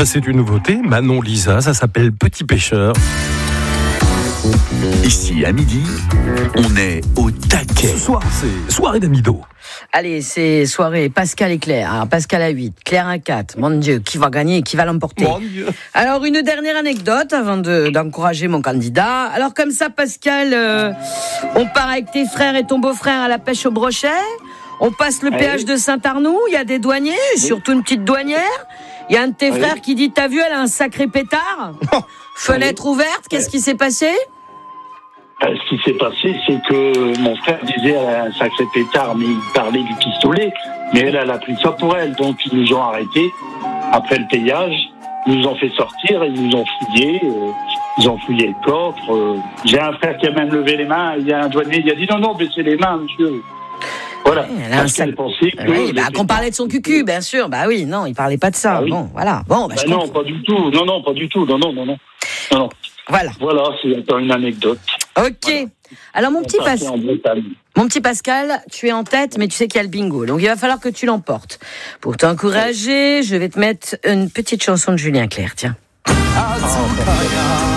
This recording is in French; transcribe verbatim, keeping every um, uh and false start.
bah, c'est une nouveauté. Manon Lisa, ça s'appelle Petit Pêcheur. Ici, à midi, on est au taquet. Ce soir, c'est soirée d'Amido. Allez, c'est soirée Pascal et Claire. Alors, Pascal à huit, Claire à quatre. Mon Dieu, qui va gagner, qui va l'emporter? Mon Dieu. Alors, une dernière anecdote avant de, d'encourager mon candidat. Alors, comme ça, Pascal, euh, on part avec tes frères et ton beau-frère à la pêche au brochet. On passe le péage de Saint-Arnoux. Il y a des douaniers, surtout une petite douanière. Il y a un de tes Oui. frères qui dit, t'as vu, elle a un sacré pétard. Fenêtre ouverte, qu'est-ce qui s'est passé? Euh, Ce qui s'est passé, c'est que mon frère disait elle a un sacré pétard, mais il parlait du pistolet. Mais elle, elle a pris ça pour elle. Donc, ils nous ont arrêtés après le payage. Ils nous ont fait sortir, ils nous ont fouillé. Euh, ils ont fouillé le coffre. Euh, j'ai un frère qui a même levé les mains. Il y a un douanier, il a dit non, non, baissez les mains, monsieur. Voilà. Elle a un Parce qu'elle sac- pensait que... Oui, bah, les qu'on parlait de son cucu, bien sûr. Bah oui, non, il parlait pas de ça. Ah oui. Bon, voilà. Bon, bah, Bah je non, comprends. pas du tout. Non, non, pas du tout. Non, non, non, non. Non, non. Voilà. Voilà, c'est encore une anecdote. Ok. Voilà. Alors, mon On petit, partait Pas- en Bretagne. mon petit Pascal, tu es en tête, mais tu sais qu'il y a le bingo. Donc, il va falloir que tu l'emportes. Pour t'encourager, je vais te mettre une petite chanson de Julien Clerc, tiens.